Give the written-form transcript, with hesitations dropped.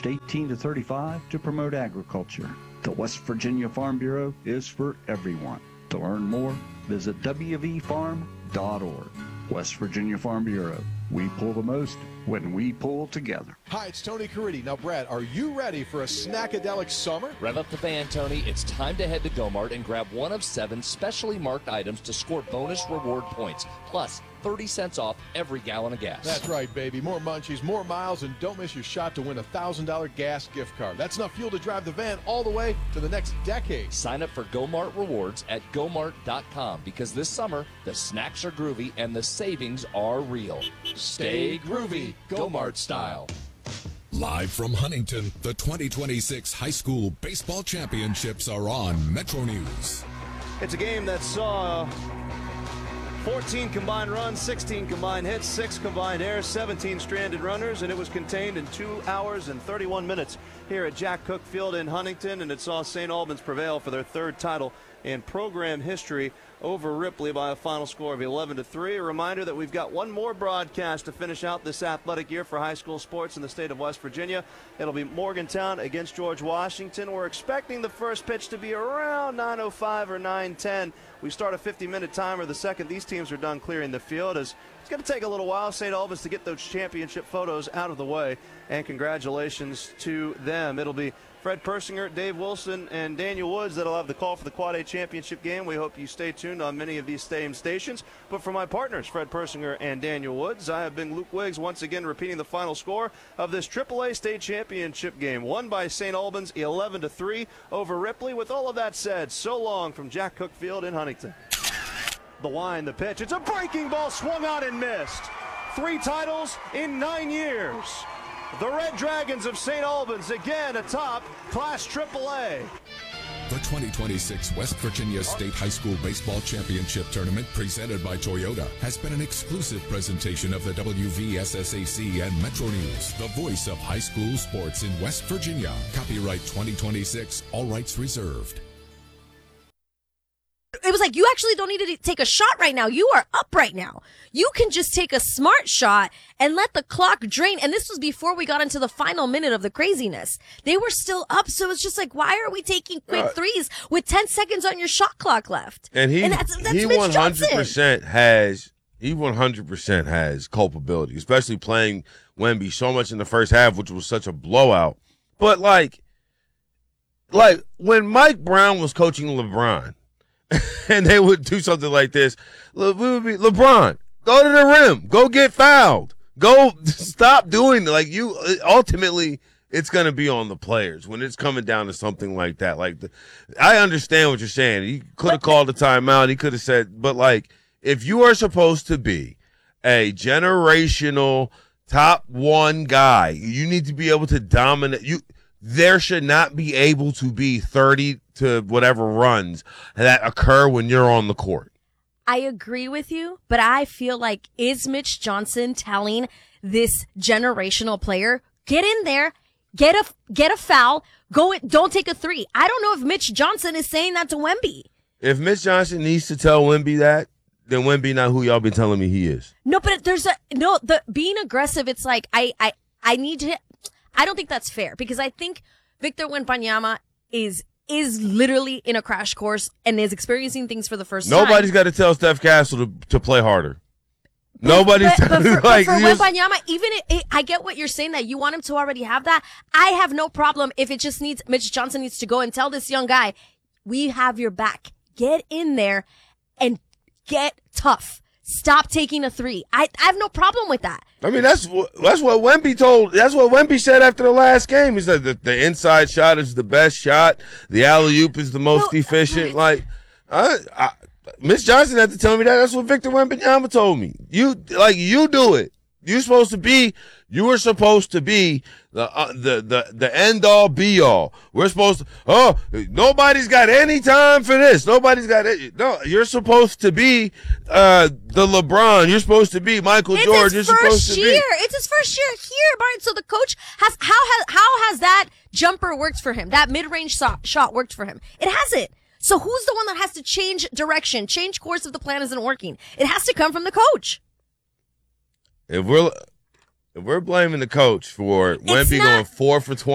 aged 18 to 35 to promote agriculture. The West Virginia Farm Bureau is for everyone. To learn more, visit wvfarm.org. West Virginia Farm Bureau. We pull the most when we pull together. Hi, it's Tony Caridi. Now, Brad, are you ready for a snackadelic summer? Rev up the fan, Tony. It's time to head to Go-Mart and grab one of 7 specially marked items to score bonus reward points. Plus, 30 cents off every gallon of gas. That's right, baby. More munchies, more miles, and don't miss your shot to win a $1,000 gas gift card. That's enough fuel to drive the van all the way to the next decade. Sign up for Go-Mart Rewards at gomart.com because this summer, the snacks are groovy and the savings are real. Stay groovy, Go-Mart style. Live from Huntington, the 2026 High School Baseball Championships are on Metro News. It's a game that saw 14 combined runs, 16 combined hits, 6 combined errors, 17 stranded runners, and it was contained in 2 hours and 31 minutes here at Jack Cook Field in Huntington, and it saw St. Albans prevail for their 3rd title in program history over Ripley by a final score of 11-3. A reminder that we've got one more broadcast to finish out this athletic year for high school sports in the state of West Virginia. It'll be Morgantown against George Washington. We're expecting the first pitch to be around 9:05 or 9:10. We start a 50-minute timer the second these teams are done clearing the field, as it's going to take a little while, St. Albans, to get those championship photos out of the way, and congratulations to them. It'll be Fred Persinger, Dave Wilson, and Daniel Woods that'll have the call for the Quad A championship game. We hope you stay tuned on many of these same stations. But for my partners, Fred Persinger and Daniel Woods, I have been Luke Wiggs, once again repeating the final score of this AAA state championship game, won by St. Albans 11-3 over Ripley. With all of that said, so long from Jack Cook Field in Huntington. The wind, the pitch, it's a breaking ball, swung on and missed. 3 titles in 9 years. The Red Dragons of St. Albans again atop Class AAA. The 2026 West Virginia State High School Baseball Championship Tournament, presented by Toyota, has been an exclusive presentation of the WVSSAC and Metro News, the voice of high school sports in West Virginia. Copyright 2026, all rights reserved. It was like, you actually don't need to take a shot right now. You are up right now. You can just take a smart shot and let the clock drain. And this was before we got into the final minute of the craziness. They were still up. So it's just like, why are we taking quick threes with 10 seconds on your shot clock left? And that's he 100% has culpability, especially playing Wemby so much in the first half, which was such a blowout. But like when Mike Brown was coaching LeBron, and they would do something like this, we would be, LeBron, go to the rim, go get fouled, go stop doing it. Like, you, ultimately, it's going to be on the players when it's coming down to something like that. Like, I understand what you're saying. He could have called a timeout. He could have said, but like, if you are supposed to be a generational top 1 guy, you need to be able to dominate. There should not be able to be 30 to whatever runs that occur when you're on the court. I agree with you, but I feel like, is Mitch Johnson telling this generational player, get in there, get a foul, don't take a 3? I don't know if Mitch Johnson is saying that to Wemby. If Mitch Johnson needs to tell Wemby that, then Wemby not who y'all been telling me he is. No, but the being aggressive, it's like, I don't think that's fair, because I think Victor Wembanyama is literally in a crash course and is experiencing things for the first time. Nobody's got to tell Steph Castle to play harder. Nobody's but for Wembanyama, I get what you're saying, that you want him to already have that. I have no problem if it just needs, Mitch Johnson needs to go and tell this young guy, we have your back. Get in there and get tough. Stop taking a 3. I have no problem with that. I mean, that's what Wemby told. That's what Wemby said after the last game. He said that the inside shot is the best shot. The alley-oop is the most efficient. Like, Mitch Johnson had to tell me that. That's what Victor Wembanyama told me. You do it. You were supposed to be the end all be all. We're supposed to, nobody's got any time for this. Nobody's got it. No, you're supposed to be the LeBron. You're supposed to be Michael George. You're supposed to be. It's his first year here, Barton. So the coach how has that jumper worked for him? That mid-range shot worked for him. It hasn't. So who's the one that has to change direction, change course if the plan isn't working? It has to come from the coach. If we're blaming the coach for Wemby going 4 for 20.